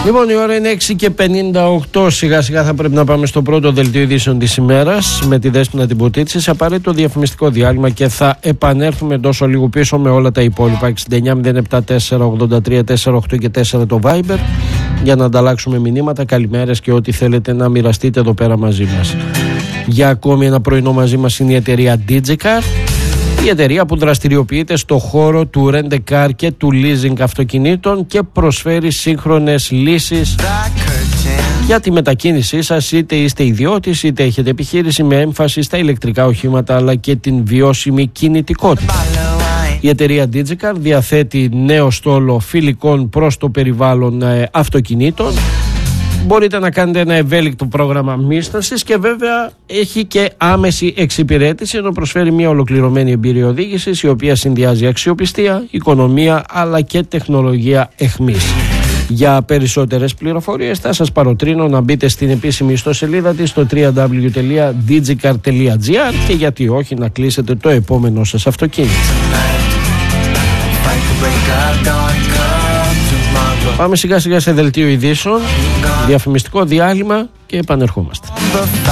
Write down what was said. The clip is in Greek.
Λοιπόν, η ώρα είναι 6:58. Σιγά σιγά θα πρέπει να πάμε στο πρώτο δελτίο ειδήσεων της ημέρας με τη Δέσποινα την Ποτίτση. Σε απαραίτητο διαφημιστικό διάλειμμα και θα επανέλθουμε εντός ολίγου πίσω με όλα τα υπόλοιπα. 69-074-83-48 και 4 το Viber για να ανταλλάξουμε μηνύματα, καλημέρες και ό,τι θέλετε να μοιραστείτε εδώ πέρα μαζί μας. Για ακόμη ένα πρωινό μαζί μας είναι η εταιρεία DigiCar, η εταιρεία που δραστηριοποιείται στο χώρο του rent a car και του leasing αυτοκινήτων και προσφέρει σύγχρονες λύσεις για τη μετακίνησή σας, είτε είστε ιδιώτης είτε έχετε επιχείρηση, με έμφαση στα ηλεκτρικά οχήματα αλλά και την βιώσιμη κινητικότητα. Η εταιρεία DigiCar διαθέτει νέο στόλο φιλικών προς το περιβάλλον αυτοκινήτων. Μπορείτε να κάνετε ένα ευέλικτο πρόγραμμα μίσθωσης και βέβαια έχει και άμεση εξυπηρέτηση, ενώ προσφέρει μια ολοκληρωμένη εμπειρία οδήγησης η οποία συνδυάζει αξιοπιστία, οικονομία αλλά και τεχνολογία εχμής. Για περισσότερες πληροφορίες θα σας παροτρύνω να μπείτε στην επίσημη ιστοσελίδα της στο www.digicar.gr και γιατί όχι να κλείσετε το επόμενο σας αυτοκίνητο. Πάμε σιγά σιγά σε δελτίο ειδήσεων, διαφημιστικό διάλειμμα και επανερχόμαστε.